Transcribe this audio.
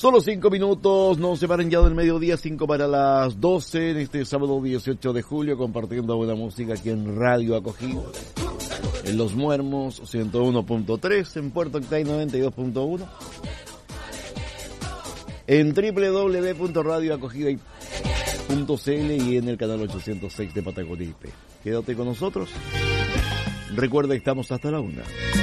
Solo 5 minutos, nos separan ya del mediodía, 5 para las 12, en este sábado 18 de julio, compartiendo buena música aquí en Radio Acogida. En Los Muermos, 101.3, en Puerto Octay, 92.1. En www.radioacogida.cl y en el canal 806 de Patagonia IP. Quédate con nosotros. Recuerda que estamos hasta la 1.